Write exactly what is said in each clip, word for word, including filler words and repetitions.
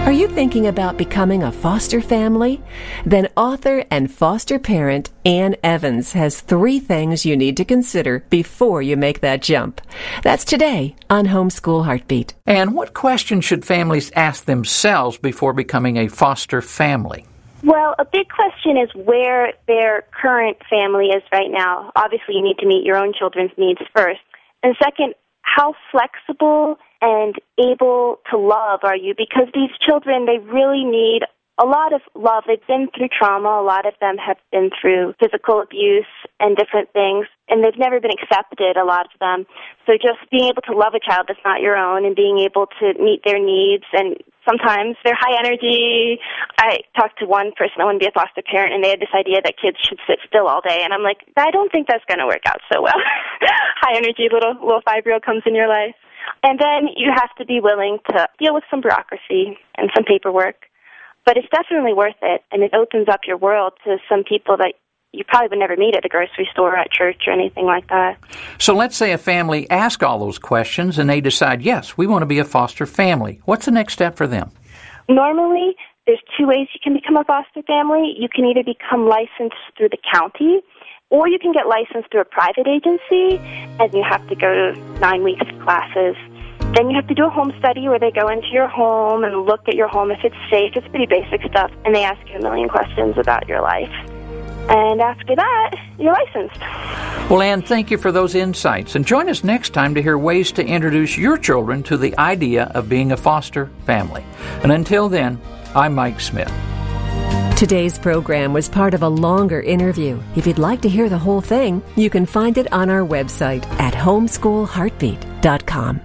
Are you thinking about becoming a foster family? Then author and foster parent Ann Evans has three things you need to consider before you make that jump. That's today on Homeschool Heartbeat. And what questions should families ask themselves before becoming a foster family? Well, a big question is where their current family is right now. Obviously, you need to meet your own children's needs first. And second, how flexible and able to love are you? Because these children, they really need a lot of love. They've been through trauma. A lot of them have been through physical abuse and different things, and they've never been accepted, a lot of them. So just being able to love a child that's not your own and being able to meet their needs, and sometimes they're high energy. I talked to one person, I want to be a foster parent, and they had this idea that kids should sit still all day, and I'm like, I don't think that's going to work out so well. High energy little, little five-year-old comes in your life. And then you have to be willing to deal with some bureaucracy and some paperwork. But it's definitely worth it, and it opens up your world to some people that you probably would never meet at the grocery store, at church, or anything like that. So let's say a family asks all those questions, and they decide, yes, we want to be a foster family. What's the next step for them? Normally, there's two ways you can become a foster family. You can either become licensed through the county, or you can get licensed through a private agency, and you have to go to nine weeks of classes. Then you have to do a home study where they go into your home and look at your home if it's safe. It's pretty basic stuff, and they ask you a million questions about your life. And after that, you're licensed. Well, Ann, thank you for those insights. And join us next time to hear ways to introduce your children to the idea of being a foster family. And until then, I'm Mike Smith. Today's program was part of a longer interview. If you'd like to hear the whole thing, you can find it on our website at homeschool heartbeat dot com.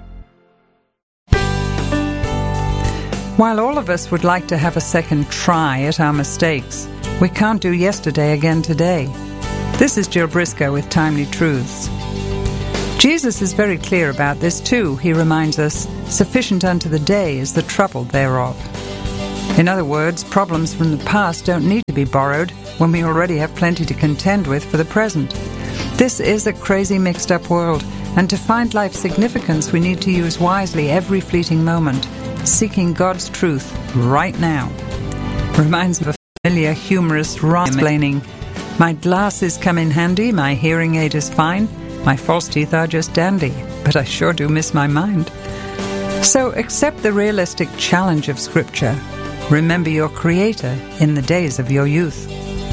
While all of us would like to have a second try at our mistakes, we can't do yesterday again today. This is Jill Briscoe with Timely Truths. Jesus is very clear about this too. He reminds us, sufficient unto the day is the trouble thereof. In other words, problems from the past don't need to be borrowed when we already have plenty to contend with for the present. This is a crazy mixed-up world, and to find life's significance we need to use wisely every fleeting moment, seeking God's truth right now. Reminds me of a familiar humorous rhyme explaining, my glasses come in handy, my hearing aid is fine, my false teeth are just dandy, but I sure do miss my mind. So accept the realistic challenge of Scripture. Remember your Creator in the days of your youth.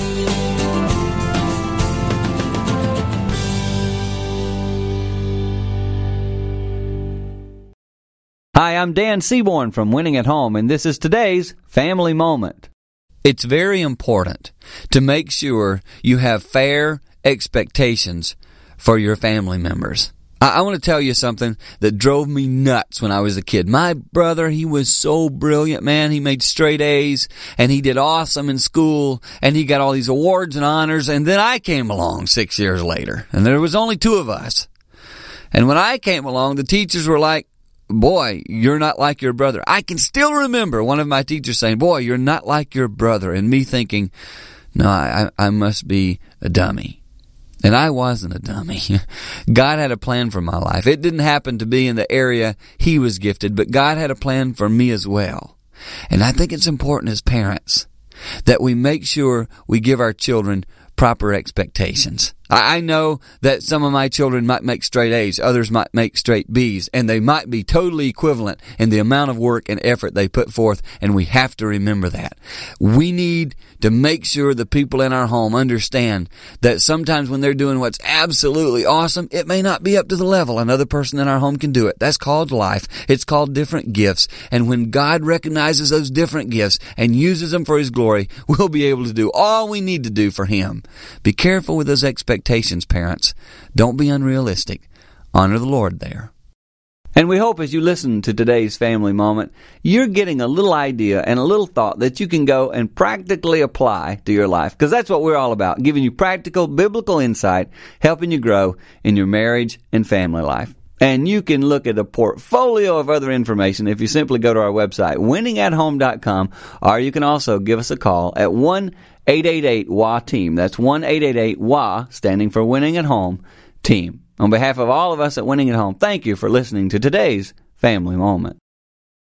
Hi, I'm Dan Seaborn from Winning at Home, and this is today's Family Moment. It's very important to make sure you have fair expectations for your family members. I, I want to tell you something that drove me nuts when I was a kid. My brother, he was so brilliant, man. He made straight A's, and he did awesome in school, and he got all these awards and honors, and then I came along six years later, and there was only two of us. And when I came along, the teachers were like, boy, you're not like your brother. I can still remember one of my teachers saying, boy, you're not like your brother. And me thinking, no, I, I must be a dummy. And I wasn't a dummy. God had a plan for my life. It didn't happen to be in the area he was gifted, but God had a plan for me as well. And I think it's important as parents that we make sure we give our children proper expectations. I know that some of my children might make straight A's, others might make straight B's, and they might be totally equivalent in the amount of work and effort they put forth, and we have to remember that. We need to make sure the people in our home understand that sometimes when they're doing what's absolutely awesome, it may not be up to the level another person in our home can do it. That's called life. It's called different gifts, and when God recognizes those different gifts and uses them for His glory, we'll be able to do all we need to do for Him. Be careful with those expectations. Expectations, parents. Don't be unrealistic. Honor the Lord there. And we hope as you listen to today's Family Moment, you're getting a little idea and a little thought that you can go and practically apply to your life. Because that's what we're all about, giving you practical, biblical insight, helping you grow in your marriage and family life. And you can look at a portfolio of other information if you simply go to our website, winning at home dot com, or you can also give us a call at one eight eight eight W A team. That's one eight eight eight W A, standing for Winning at Home Team. On behalf of all of us at Winning at Home, thank you for listening to today's Family Moment.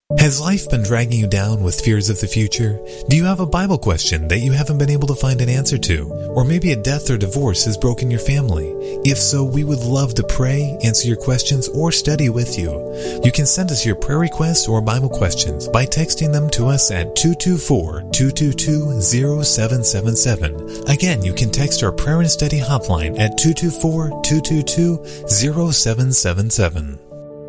Has life been dragging you down with fears of the future? Do you have a Bible question that you haven't been able to find an answer to? Or maybe a death or divorce has broken your family? If so, we would love to pray, answer your questions, or study with you. You can send us your prayer requests or Bible questions by texting them to us at two two four, two two two, zero seven seven seven. Again, you can text our prayer and study hotline at two two four, two two two, zero seven seven seven.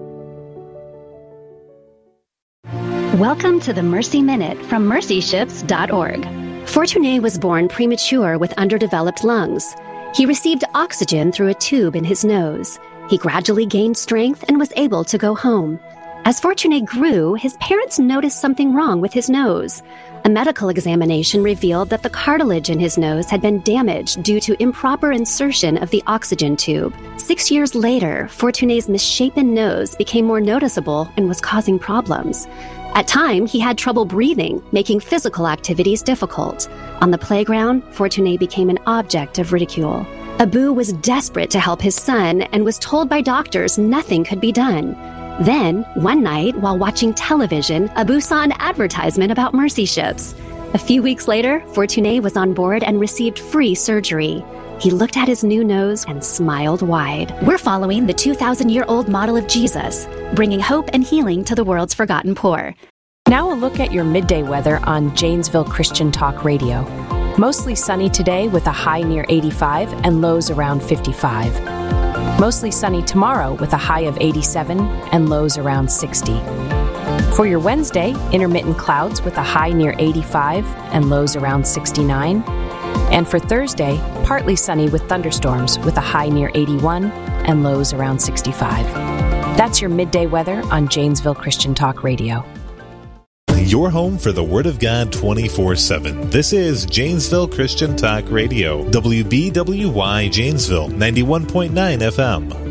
Welcome to the Mercy Minute from mercy ships dot org. Fortuné was born premature with underdeveloped lungs. He received oxygen through a tube in his nose. He gradually gained strength and was able to go home. As Fortuné grew, his parents noticed something wrong with his nose. A medical examination revealed that the cartilage in his nose had been damaged due to improper insertion of the oxygen tube. Six years later, Fortuné's misshapen nose became more noticeable and was causing problems. At times, he had trouble breathing, making physical activities difficult. On the playground, Fortuné became an object of ridicule. Abu was desperate to help his son and was told by doctors nothing could be done. Then, one night, while watching television, Abu saw an advertisement about Mercy Ships. A few weeks later, Fortuné was on board and received free surgery. He looked at his new nose and smiled wide. We're following the two thousand year old model of Jesus, bringing hope and healing to the world's forgotten poor. Now a look at your midday weather on Janesville Christian Talk Radio. Mostly sunny today with a high near eighty-five and lows around fifty-five. Mostly sunny tomorrow with a high of eighty-seven and lows around sixty. For your Wednesday, intermittent clouds with a high near eighty-five and lows around sixty-nine. And for Thursday, partly sunny with thunderstorms with a high near eighty-one and lows around sixty-five. That's your midday weather on Janesville Christian Talk Radio. Your home for the Word of God twenty-four seven. This is Janesville Christian Talk Radio, W B W Y Janesville, ninety-one point nine F M.